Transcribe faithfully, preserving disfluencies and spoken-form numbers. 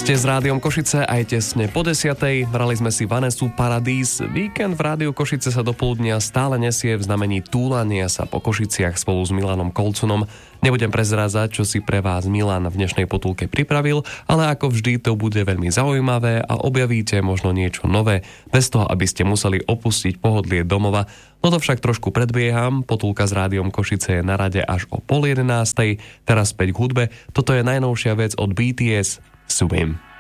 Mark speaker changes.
Speaker 1: Ste s Rádiom Košice aj tesne po desiatej. Brali sme si Vanessu Paradis. Víkend v Rádiu Košice sa do poludnia stále nesie v znamení túlania sa po Košiciach spolu s Milanom Kolcunom. Nebudem prezrázať, čo si pre vás Milan v dnešnej potulke pripravil, ale ako vždy to bude veľmi zaujímavé a objavíte možno niečo nové, bez toho, aby ste museli opustiť pohodlie domova. No to však trošku predbieham, potulka s Rádiom Košice je na rade až o pol jedenástej. Teraz späť k hudbe. Toto je najnovšia vec od bé té es, Swim.